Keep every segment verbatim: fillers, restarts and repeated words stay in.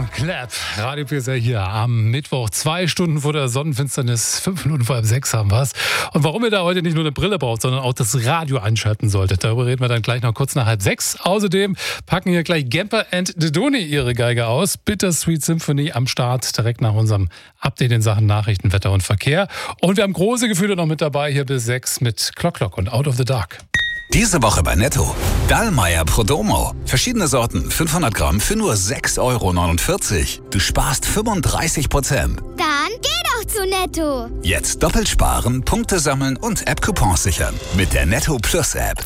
Boom, Clap. Radio P S R hier am Mittwoch. Zwei Stunden vor der Sonnenfinsternis, fünf Minuten vor halb sechs haben wir es. Und warum ihr da heute nicht nur eine Brille braucht, sondern auch das Radio einschalten solltet, darüber reden wir dann gleich noch kurz nach halb sechs. Außerdem packen hier gleich Gemper and Dedoni ihre Geige aus. Bittersweet Symphony am Start, direkt nach unserem Update in Sachen Nachrichten, Wetter und Verkehr. Und wir haben große Gefühle noch mit dabei, hier bis sechs mit Clock Clock und Out of the Dark. Diese Woche bei Netto. Dallmayr Prodomo. Verschiedene Sorten, fünfhundert Gramm für nur sechs Euro neunundvierzig. Du sparst fünfunddreißig Prozent. Dann geh doch zu Netto. Jetzt doppelt sparen, Punkte sammeln und App-Coupons sichern. Mit der Netto Plus App.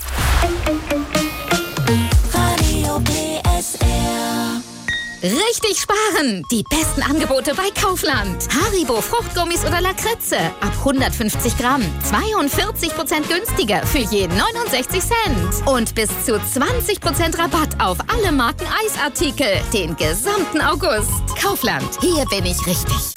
Radio P S R. Richtig sparen! Die besten Angebote bei Kaufland. Haribo Fruchtgummis oder Lakritze. Ab hundertfünfzig Gramm. zweiundvierzig Prozent günstiger für je neunundsechzig Cent. Und bis zu zwanzig Prozent Rabatt auf alle Marken Eisartikel. Den gesamten August. Kaufland. Hier bin ich richtig.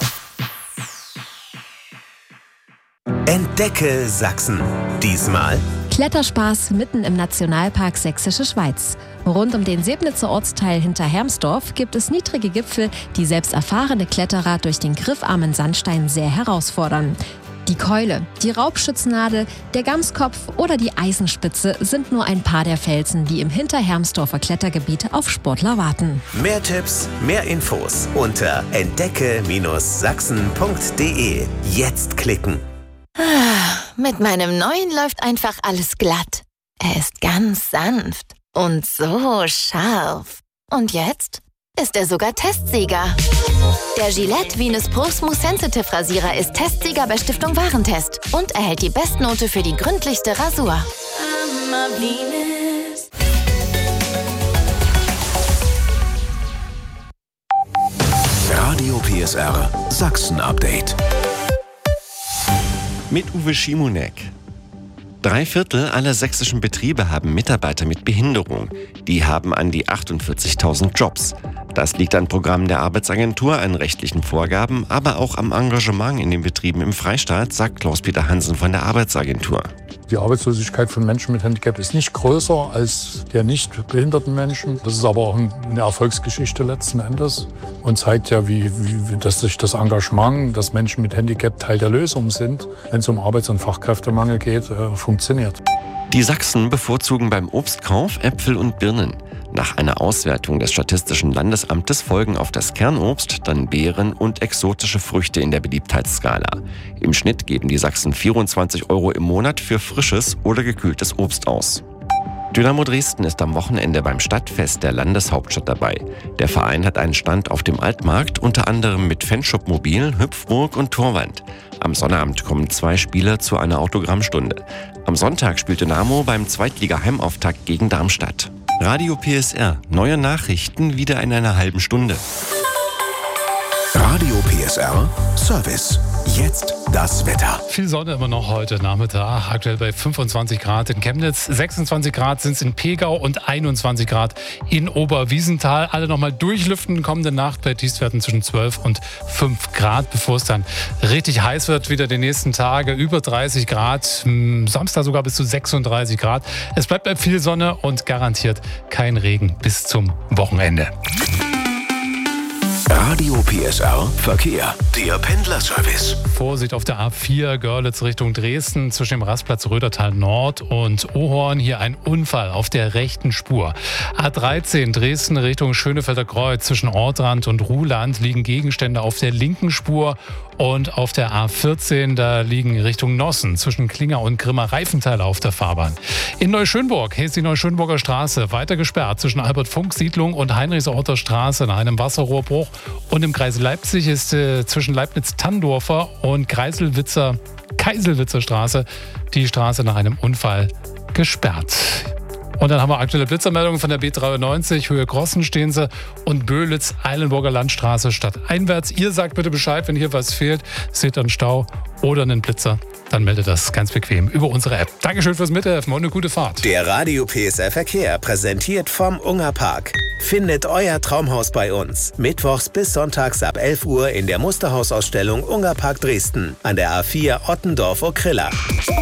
Entdecke Sachsen. Diesmal Kletterspaß mitten im Nationalpark Sächsische Schweiz. Rund um den Sebnitzer Ortsteil hinter Hermsdorf gibt es niedrige Gipfel, die selbst erfahrene Kletterer durch den griffarmen Sandstein sehr herausfordern. Die Keule, die Raubschützennadel, der Gamskopf oder die Eisenspitze sind nur ein paar der Felsen, die im Hinterhermsdorfer Klettergebiet auf Sportler warten. mehr Tipps, mehr Infos unter entdecke Sachsen punkt de. Jetzt klicken. Mit meinem neuen läuft einfach alles glatt. Er ist ganz sanft und so scharf. Und jetzt ist er sogar Testsieger. Der Gillette Venus Pro Smooth Sensitive Rasierer ist Testsieger bei Stiftung Warentest und erhält die Bestnote für die gründlichste Rasur. Radio P S R Sachsen Update. Mit Uwe Schimonek. Drei Viertel aller sächsischen Betriebe haben Mitarbeiter mit Behinderung. Die haben an die achtundvierzigtausend Jobs. Das liegt an Programmen der Arbeitsagentur, an rechtlichen Vorgaben, aber auch am Engagement in den Betrieben im Freistaat, sagt Klaus-Peter Hansen von der Arbeitsagentur. Die Arbeitslosigkeit von Menschen mit Handicap ist nicht größer als der nicht behinderten Menschen. Das ist aber auch eine Erfolgsgeschichte letzten Endes und zeigt ja, wie, wie, dass sich das Engagement, dass Menschen mit Handicap Teil der Lösung sind, wenn es um Arbeits- und Fachkräftemangel geht, äh, funktioniert. Die Sachsen bevorzugen beim Obstkauf Äpfel und Birnen. Nach einer Auswertung des Statistischen Landesamtes folgen auf das Kernobst dann Beeren und exotische Früchte in der Beliebtheitsskala. Im Schnitt geben die Sachsen vierundzwanzig Euro im Monat für frisches oder gekühltes Obst aus. Dynamo Dresden ist am Wochenende beim Stadtfest der Landeshauptstadt dabei. Der Verein hat einen Stand auf dem Altmarkt, unter anderem mit Fanshop-Mobil, Hüpfburg und Torwand. Am Sonnabend kommen zwei Spieler zu einer Autogrammstunde. Am Sonntag spielt Dynamo beim Zweitliga-Heimauftakt gegen Darmstadt. Radio P S R, neue Nachrichten wieder in einer halben Stunde. Radio P S R Service. Jetzt das Wetter. Viel Sonne immer noch heute Nachmittag. Aktuell bei fünfundzwanzig Grad in Chemnitz, sechsundzwanzig Grad sind es in Pegau und einundzwanzig Grad in Oberwiesenthal. Alle nochmal durchlüften. Kommende Nacht bei Tiefstwerten zwischen zwölf und fünf Grad, bevor es dann richtig heiß wird. Wieder die nächsten Tage über dreißig Grad. Samstag sogar bis zu sechsunddreißig Grad. Es bleibt bei viel Sonne und garantiert kein Regen bis zum Wochenende. Radio P S R Verkehr, der Pendlerservice. Vorsicht auf der A vier Görlitz Richtung Dresden zwischen dem Rastplatz Rödertal Nord und Ohorn. Hier ein Unfall auf der rechten Spur. A dreizehn Dresden Richtung Schönefelder Kreuz zwischen Ortrand und Ruhland liegen Gegenstände auf der linken Spur. Und auf der A vierzehn, da liegen Richtung Nossen zwischen Klinger und Grimmer Reifenteile auf der Fahrbahn. In Neuschönburg ist die Neuschönburger Straße weiter gesperrt zwischen Albert-Funk-Siedlung und Heinrichsorter Straße nach einem Wasserrohrbruch. Und im Kreis Leipzig ist äh, zwischen Leibniz-Tanndorfer und Kreiselwitzer, Keiselwitzer Straße die Straße nach einem Unfall gesperrt. Und dann haben wir aktuelle Blitzermeldungen von der B dreiundneunzig, Höhe Grossen stehen sie und Böhlitz, Eilenburger Landstraße stadteinwärts. Ihr sagt bitte Bescheid, wenn hier was fehlt, seht einen Stau oder einen Blitzer, dann meldet das ganz bequem über unsere App. Dankeschön fürs Mithelfen und eine gute Fahrt. Der Radio P S R Verkehr präsentiert vom Ungerpark. Findet euer Traumhaus bei uns. Mittwochs bis sonntags ab elf Uhr in der Musterhausausstellung Ungerpark Dresden an der A vier Ottendorf-Okrilla.